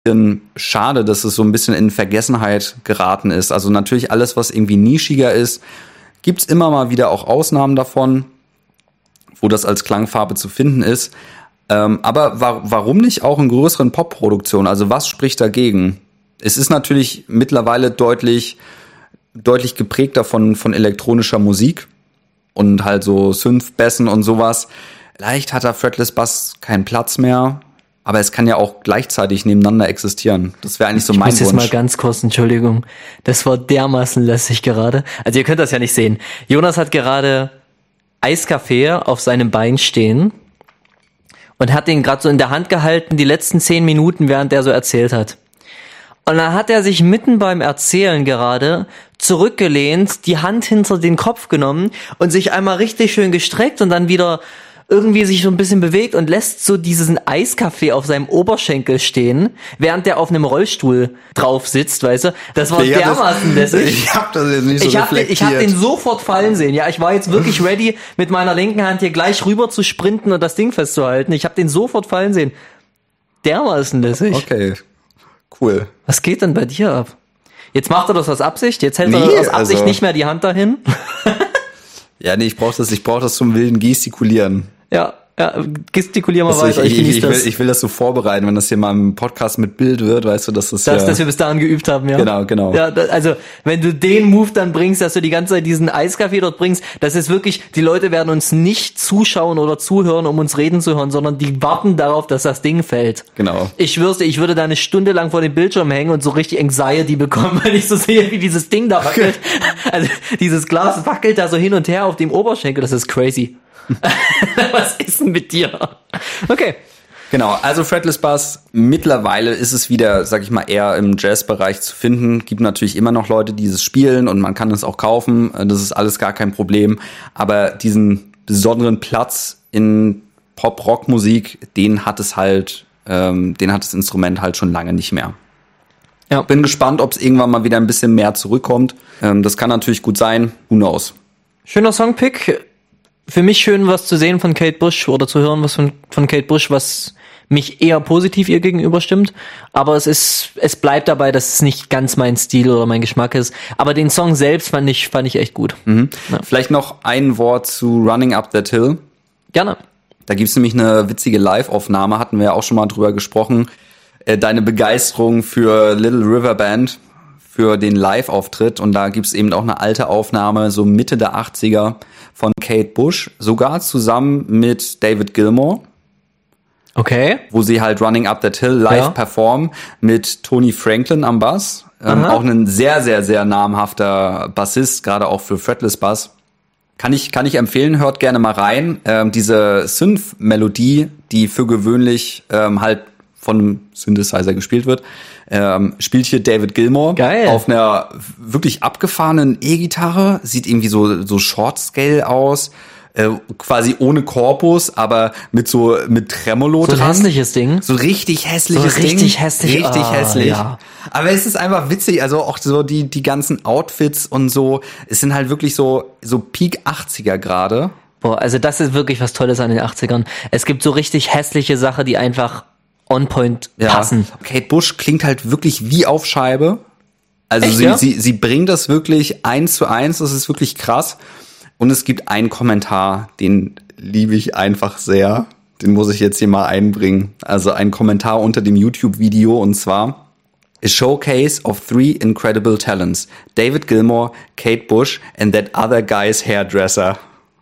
schade, dass es so ein bisschen in Vergessenheit geraten ist. Also natürlich alles, was irgendwie nischiger ist, gibt's immer mal wieder auch Ausnahmen davon, wo das als Klangfarbe zu finden ist. Aber warum nicht auch in größeren Pop-Produktionen? Also was spricht dagegen? Es ist natürlich mittlerweile deutlich geprägter von elektronischer Musik und halt so Synth-Bassen und sowas. Vielleicht hat der Fretless Bass keinen Platz mehr. Aber es kann ja auch gleichzeitig nebeneinander existieren. Das wäre eigentlich so mein Wunsch. Ich muss jetzt mal ganz kurz, Entschuldigung. Das war dermaßen lässig gerade. Also ihr könnt das ja nicht sehen. Jonas hat gerade Eiskaffee auf seinem Bein stehen und hat den gerade so in der Hand gehalten, die letzten 10 Minuten, während er so erzählt hat. Und dann hat er sich mitten beim Erzählen gerade zurückgelehnt, die Hand hinter den Kopf genommen und sich einmal richtig schön gestreckt und dann wieder irgendwie sich so ein bisschen bewegt und lässt so diesen Eiskaffee auf seinem Oberschenkel stehen, während der auf einem Rollstuhl drauf sitzt, weißt du? Das war dermaßen lässig. Ich hab das jetzt nicht so reflektiert. Ich hab den sofort fallen sehen. Ja, ich war jetzt wirklich ready, mit meiner linken Hand hier gleich rüber zu sprinten und das Ding festzuhalten. Ich hab den sofort fallen sehen. Dermaßen lässig. Okay, cool. Was geht denn bei dir ab? Jetzt macht er das aus Absicht? Jetzt hält er aus Absicht nicht mehr die Hand dahin? Ja, nee, ich brauch das zum wilden Gestikulieren. Ja, gestikulier mal weiter. Ich will das so vorbereiten, wenn das hier mal im Podcast mit Bild wird, weißt du, dass dass wir bis dahin geübt haben, ja. Genau. Ja, also, wenn du den Move dann bringst, dass du die ganze Zeit diesen Eiskaffee dort bringst, das ist wirklich, die Leute werden uns nicht zuschauen oder zuhören, um uns reden zu hören, sondern die warten darauf, dass das Ding fällt. Genau. Ich schwör's dir, ich würde da eine Stunde lang vor dem Bildschirm hängen und so richtig Anxiety bekommen, wenn ich so sehe, wie dieses Ding da wackelt. Also, dieses Glas wackelt da so hin und her auf dem Oberschenkel, das ist crazy. Was ist denn mit dir? Okay. Genau, also Fretless Bass, mittlerweile ist es wieder, sag ich mal, eher im Jazz-Bereich zu finden. Gibt natürlich immer noch Leute, die es spielen und man kann es auch kaufen. Das ist alles gar kein Problem. Aber diesen besonderen Platz in Pop-Rock-Musik, den hat das Instrument halt schon lange nicht mehr. Ja. Bin gespannt, ob es irgendwann mal wieder ein bisschen mehr zurückkommt. Das kann natürlich gut sein. Who knows? Schöner Songpick. Für mich schön, was zu sehen von Kate Bush oder zu hören, was von Kate Bush, was mich eher positiv ihr gegenüber stimmt. Aber es bleibt dabei, dass es nicht ganz mein Stil oder mein Geschmack ist. Aber den Song selbst fand ich echt gut. Mhm. Ja. Vielleicht noch ein Wort zu Running Up That Hill. Gerne. Da gibt's nämlich eine witzige Live-Aufnahme, hatten wir ja auch schon mal drüber gesprochen. Deine Begeisterung für Little River Band, für den Live-Auftritt. Und da gibt's eben auch eine alte Aufnahme, so Mitte der 80er von Kate Bush, sogar zusammen mit David Gilmour. Okay. Wo sie halt Running Up That Hill live performen mit Tony Franklin am Bass. Auch ein sehr, sehr, sehr namhafter Bassist, gerade auch für Fretless Bass. Kann ich empfehlen, hört gerne mal rein. Diese Synth-Melodie, die für gewöhnlich halt von einem Synthesizer gespielt wird, spielt hier David Gilmour. Geil. Auf einer wirklich abgefahrenen E-Gitarre, sieht irgendwie so Short-Scale aus, quasi ohne Korpus, aber mit Tremolo dran. So ein hässliches Ding. So richtig hässliches Ding. Richtig hässlich. Richtig hässlich. Ja. Aber es ist einfach witzig, also auch so die ganzen Outfits und so, es sind halt wirklich so Peak 80er gerade. Boah, also das ist wirklich was Tolles an den 80ern. Es gibt so richtig hässliche Sachen, die einfach on point passen. Kate Bush klingt halt wirklich wie auf Scheibe. Also echt, sie bringt das wirklich 1:1, das ist wirklich krass. Und es gibt einen Kommentar, den liebe ich einfach sehr. Den muss ich jetzt hier mal einbringen. Also ein Kommentar unter dem YouTube-Video, und zwar: A showcase of 3 incredible talents. David Gilmour, Kate Bush and that other guy's hairdresser.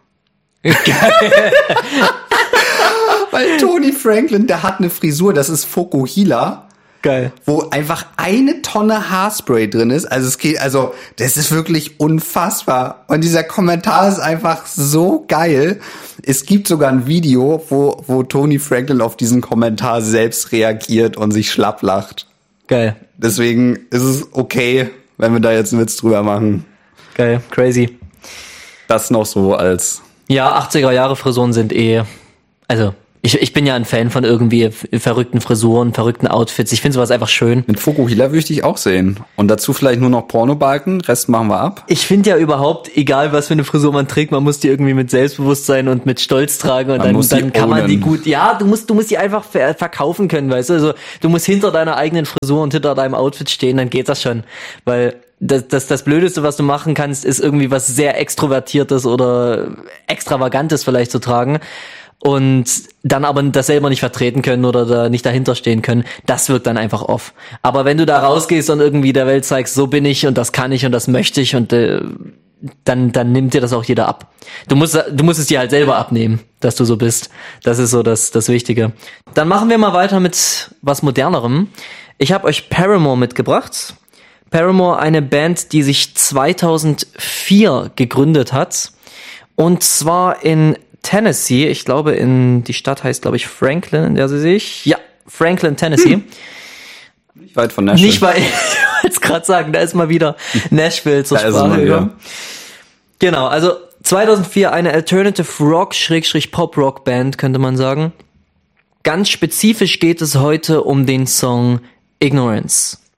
Weil Tony Franklin, der hat eine Frisur, das ist Fokuhila. Geil. Wo einfach 1 Tonne Haarspray drin ist. Also das ist wirklich unfassbar. Und dieser Kommentar ist einfach so geil. Es gibt sogar ein Video, wo Tony Franklin auf diesen Kommentar selbst reagiert und sich schlapp lacht. Geil. Deswegen ist es okay, wenn wir da jetzt einen Witz drüber machen. Geil, crazy. Das noch so als... Ja, 80er Jahre Frisuren sind also Ich bin ja ein Fan von irgendwie verrückten Frisuren, verrückten Outfits. Ich finde sowas einfach schön. Mit Fukuhila würde ich dich auch sehen. Und dazu vielleicht nur noch Pornobalken, Rest machen wir ab. Ich finde ja überhaupt, egal was für eine Frisur man trägt, man muss die irgendwie mit Selbstbewusstsein und mit Stolz tragen und dann kann man die gut, ja, du musst die einfach verkaufen können, weißt du, also du musst hinter deiner eigenen Frisur und hinter deinem Outfit stehen, dann geht das schon, weil das Blödeste, was du machen kannst, ist irgendwie was sehr Extrovertiertes oder Extravagantes vielleicht zu tragen. Und dann aber das selber nicht vertreten können oder da nicht dahinter stehen können, das wirkt dann einfach off. Aber wenn du da rausgehst und irgendwie der Welt zeigst, so bin ich und das kann ich und das möchte ich und dann nimmt dir das auch jeder ab. Du musst es dir halt selber abnehmen, dass du so bist. Das ist so das Wichtige. Dann machen wir mal weiter mit was Modernerem. Ich habe euch Paramore mitgebracht. Paramore, eine Band, die sich 2004 gegründet hat. Und zwar in Tennessee, ich glaube die Stadt heißt, glaube ich, Franklin, in der sie sich, ja, Franklin, Tennessee. Nicht weit von Nashville. Nicht weit, ich wollte es gerade sagen, da ist mal wieder Nashville zur Sprache gekommen. Genau, also 2004 eine Alternative Rock / Pop Rock Band, könnte man sagen. Ganz spezifisch geht es heute um den Song Ignorance.